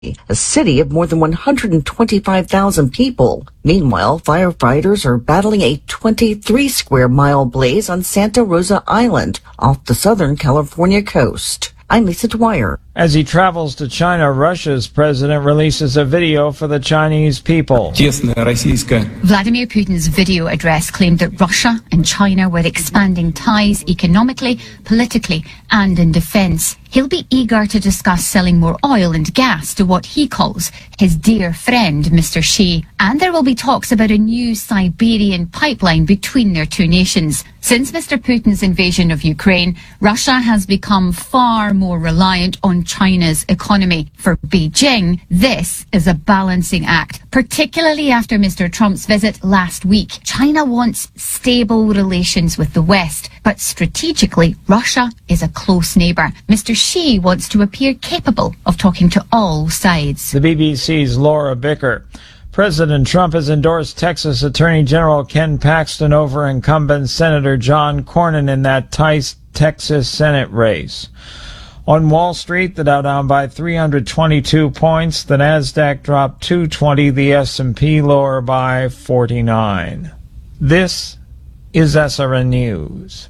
a city of more than 125,000 people. Meanwhile, firefighters are battling a 23-square-mile blaze on Santa Rosa Island off the southern California coast. I'm Lisa Dwyer. As he travels to China, Russia's president releases a video for the Chinese people. Vladimir Putin's video address claimed that Russia and China were expanding ties economically, politically, and in defense. He'll be eager to discuss selling more oil and gas to what he calls his dear friend, Mr. Xi. And there will be talks about a new Siberian pipeline between their two nations. Since Mr. Putin's invasion of Ukraine, Russia has become far more reliant on China's economy. For Beijing, this is a balancing act, particularly after Mr. Trump's visit last week. China wants stable relations with the West, but strategically, Russia is a close neighbour. Mr. Xi wants to appear capable of talking to all sides. The BBC's Laura Bicker. President Trump has endorsed Texas Attorney General Ken Paxton over incumbent Senator John Cornyn in that tight Texas Senate race. On Wall Street, the Dow down by 322 points, the Nasdaq dropped 220, the S&P lower by 49. This is SRN News.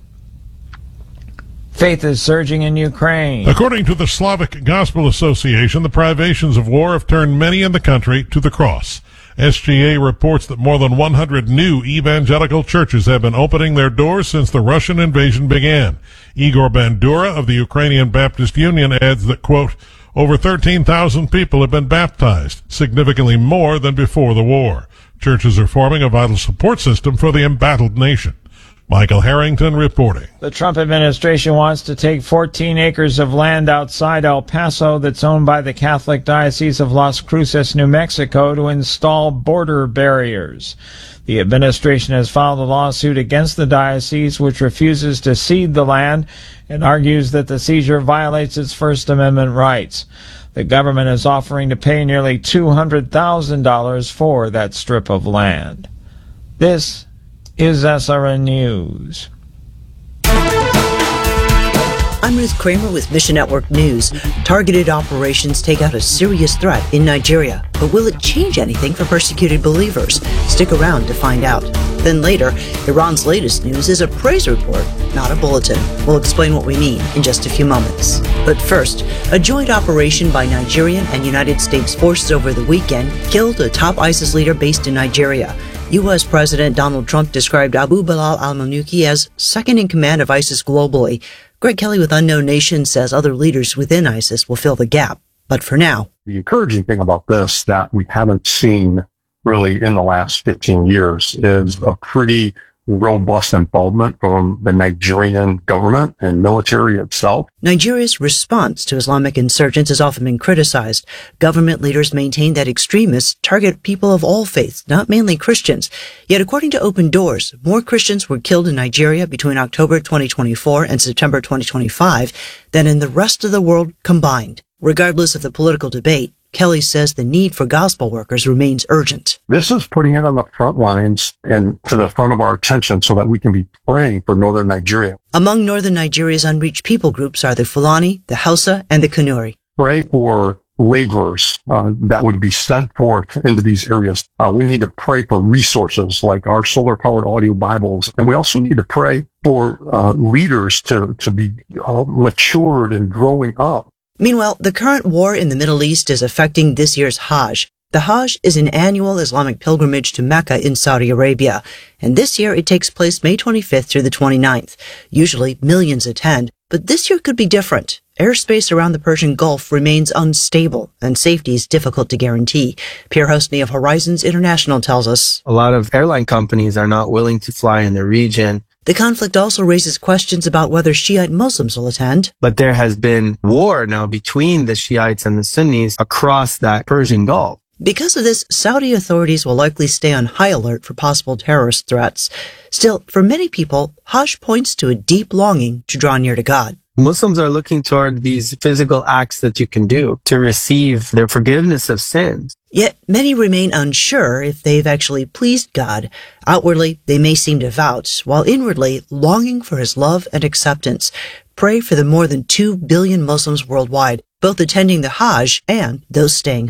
Faith is surging in Ukraine. According to the Slavic Gospel Association, the privations of war have turned many in the country to the cross. SGA reports that more than 100 new evangelical churches have been opening their doors since the Russian invasion began. Igor Bandura of the Ukrainian Baptist Union adds that, quote, over 13,000 people have been baptized, significantly more than before the war. Churches are forming a vital support system for the embattled nation. Michael Harrington reporting. The Trump administration wants to take 14 acres of land outside El Paso that's owned by the Catholic Diocese of Las Cruces, New Mexico, to install border barriers. The administration has filed a lawsuit against the diocese, which refuses to cede the land and argues that the seizure violates its First Amendment rights. The government is offering to pay nearly $200,000 for that strip of land. This is SRN News. I'm Ruth Kramer with Mission Network News. Targeted operations take out a serious threat in Nigeria. But will it change anything for persecuted believers? Stick around to find out. Then later, Iran's latest news is a praise report, not a bulletin. We'll explain what we mean in just a few moments. But first, a joint operation by Nigerian and United States forces over the weekend killed a top ISIS leader based in Nigeria. U.S. President Donald Trump described Abu Bilal al-Manuki as second in command of ISIS globally. Greg Kelly with Unknown Nation says other leaders within ISIS will fill the gap. But for now, the encouraging thing about this that we haven't seen really in the last 15 years is a pretty robust involvement from the Nigerian government and military itself. Nigeria's response to Islamic insurgents has often been criticized. Government leaders maintain that extremists target people of all faiths, not mainly Christians. Yet according to Open Doors, more Christians were killed in Nigeria between October 2024 and September 2025 than in the rest of the world combined. Regardless of the political debate, Kelly says the need for gospel workers remains urgent. This is putting it on the front lines and to the front of our attention so that we can be praying for northern Nigeria. Among northern Nigeria's unreached people groups are the Fulani, the Hausa, and the Kanuri. Pray for laborers that would be sent forth into these areas. We need to pray for resources like our solar-powered audio Bibles. And we also need to pray for leaders to be matured and growing up. Meanwhile, the current war in the Middle East is affecting this year's Hajj. The Hajj is an annual Islamic pilgrimage to Mecca in Saudi Arabia, and this year it takes place May 25th through the 29th. Usually, millions attend, but this year could be different. Airspace around the Persian Gulf remains unstable, and safety is difficult to guarantee. Pierre Hostney of Horizons International tells us, a lot of airline companies are not willing to fly in the region. The conflict also raises questions about whether Shiite Muslims will attend. But there has been war now between the Shiites and the Sunnis across that Persian Gulf. Because of this, Saudi authorities will likely stay on high alert for possible terrorist threats. Still, for many people, Hajj points to a deep longing to draw near to God. Muslims are looking toward these physical acts that you can do to receive their forgiveness of sins. Yet many remain unsure if they've actually pleased God. Outwardly, they may seem devout, while inwardly longing for his love and acceptance. Pray for the more than 2 billion Muslims worldwide. both attending the Hajj and those staying